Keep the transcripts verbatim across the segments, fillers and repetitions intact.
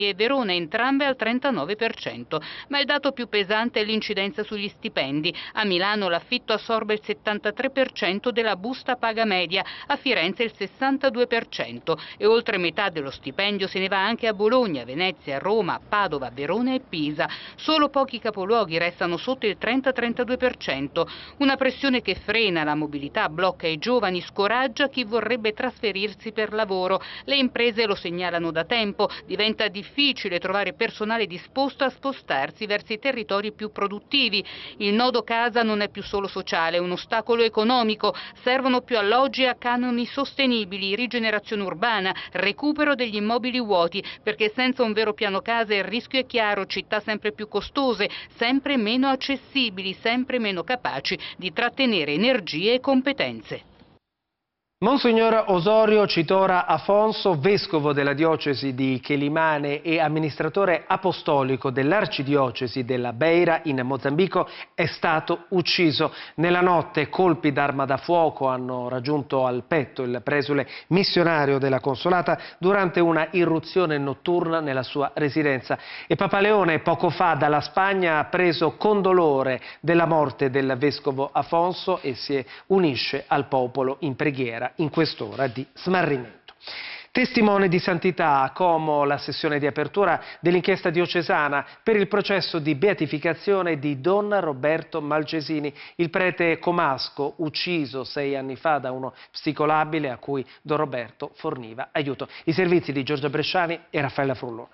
e Verona, entrambe al trentanove per cento. Ma il dato più pesante è l'incidenza sugli stipendi. A Milano l'affitto assorbe il settantatré per cento della busta paga media, a Firenze il sessantadue per cento e oltre metà dello stipendio se ne va anche a Bologna, Venezia, Roma, Padova, Verona e Pisa. Solo pochi capoluoghi restano sotto il trenta trentadue per cento. Una pressione che frena la mobilità, blocca i giovani, scoraggia chi vorrebbe trasferirsi per lavoro. Le imprese lo segnalano da tempo, diventa difficile difficile trovare personale disposto a spostarsi verso i territori più produttivi. Il nodo casa non è più solo sociale, è un ostacolo economico. Servono più alloggi a canoni sostenibili, rigenerazione urbana, recupero degli immobili vuoti, perché senza un vero piano casa il rischio è chiaro: città sempre più costose, sempre meno accessibili, sempre meno capaci di trattenere energie e competenze. Monsignor Osorio Citora Afonso, vescovo della diocesi di Quelimane e amministratore apostolico dell'arcidiocesi della Beira in Mozambico, è stato ucciso. Nella notte colpi d'arma da fuoco hanno raggiunto al petto il presule missionario della Consolata durante una irruzione notturna nella sua residenza. E Papa Leone poco fa dalla Spagna ha preso condolore della morte del vescovo Afonso e si unisce al popolo in preghiera in quest'ora di smarrimento. Testimone di santità a Como la sessione di apertura dell'inchiesta diocesana per il processo di beatificazione di Don Roberto Malgesini, il prete comasco ucciso sei anni fa da uno psicolabile a cui Don Roberto forniva aiuto. I servizi di Giorgia Bresciani e Raffaella Frullone.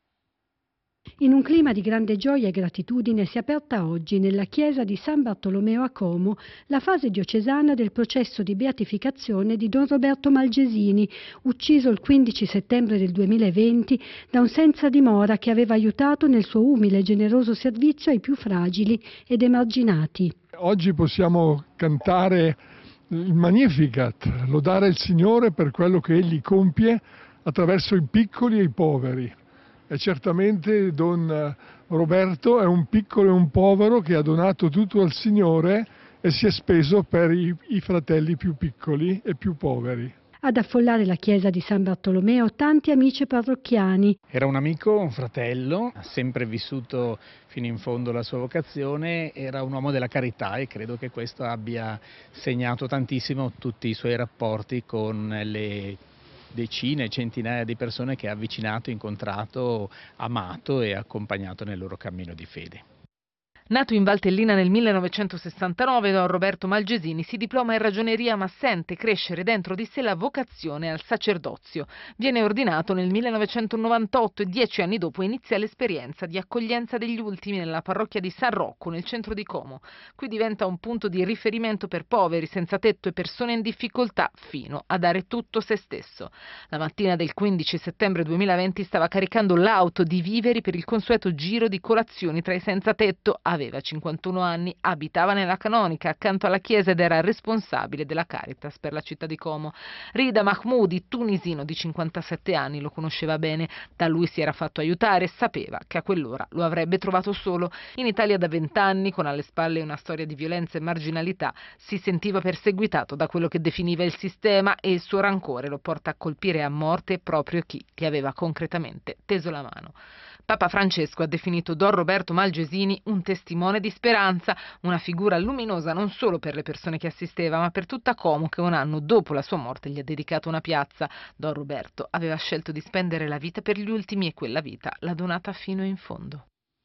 In un clima di grande gioia e gratitudine si è aperta oggi nella chiesa di San Bartolomeo a Como la fase diocesana del processo di beatificazione di Don Roberto Malgesini, ucciso il quindici settembre del duemilaventi da un senza dimora che aveva aiutato nel suo umile e generoso servizio ai più fragili ed emarginati. Oggi possiamo cantare il Magnificat, lodare il Signore per quello che Egli compie attraverso i piccoli e i poveri. E certamente Don Roberto è un piccolo e un povero che ha donato tutto al Signore e si è speso per i, i fratelli più piccoli e più poveri. Ad affollare la chiesa di San Bartolomeo tanti amici parrocchiani. Era un amico, un fratello, ha sempre vissuto fino in fondo la sua vocazione, era un uomo della carità e credo che questo abbia segnato tantissimo tutti i suoi rapporti con le decine, centinaia di persone che ha avvicinato, incontrato, amato e accompagnato nel loro cammino di fede. Nato in Valtellina nel millenovecentosessantanove, Don Roberto Malgesini si diploma in ragioneria ma sente crescere dentro di sé la vocazione al sacerdozio. Viene ordinato nel millenovecentonovantotto e dieci anni dopo inizia l'esperienza di accoglienza degli ultimi nella parrocchia di San Rocco, nel centro di Como. Qui diventa un punto di riferimento per poveri, senza tetto e persone in difficoltà, fino a dare tutto se stesso. La mattina del quindici settembre duemilaventi stava caricando l'auto di viveri per il consueto giro di colazioni tra i senza tetto. Aveva cinquantuno anni, abitava nella Canonica accanto alla chiesa ed era responsabile della Caritas per la città di Como. Rida Mahmoudi, tunisino di cinquantasette anni, lo conosceva bene, da lui si era fatto aiutare e sapeva che a quell'ora lo avrebbe trovato solo. In Italia da vent'anni, con alle spalle una storia di violenza e marginalità, si sentiva perseguitato da quello che definiva il sistema e il suo rancore lo porta a colpire a morte proprio chi gli aveva concretamente teso la mano. Papa Francesco ha definito Don Roberto Malgesini un testimone di speranza, una figura luminosa non solo per le persone che assisteva, ma per tutta Como che un anno dopo la sua morte gli ha dedicato una piazza. Don Roberto aveva scelto di spendere la vita per gli ultimi e quella vita l'ha donata fino in fondo.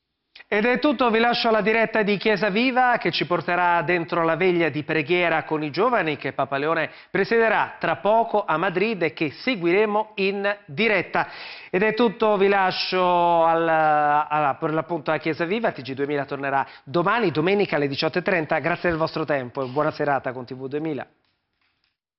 Ed è tutto, vi lascio alla diretta di Chiesa Viva che ci porterà dentro la veglia di preghiera con i giovani che Papa Leone presiederà tra poco a Madrid e che seguiremo in diretta. Ed è tutto, vi lascio al, alla, per l'appunto a Chiesa Viva. T G duemila tornerà domani, domenica alle diciotto e trenta. Grazie del vostro tempo e buona serata con T V duemila.